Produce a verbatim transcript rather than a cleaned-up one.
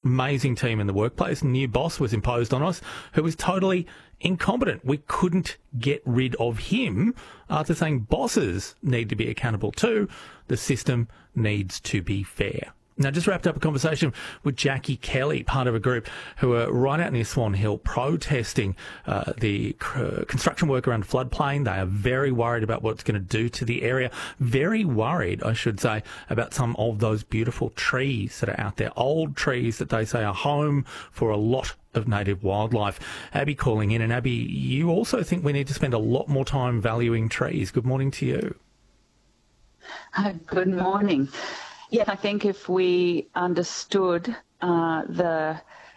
amazing team in the workplace. A new boss was imposed on us who was totally incompetent. We couldn't get rid of him after saying bosses need to be accountable too. The system needs to be fair. Now, just wrapped up a conversation with Jackie Kelly, part of a group who are right out near Swan Hill protesting uh, the c- construction work around floodplain. They are very worried about what it's going to do to the area. Very worried, I should say, about some of those beautiful trees that are out there. Old trees that they say are home for a lot of native wildlife. Abby calling in. And Abby, you also think we need to spend a lot more time valuing trees. Good morning to you. Uh, good morning. Yeah, I think if we understood uh, the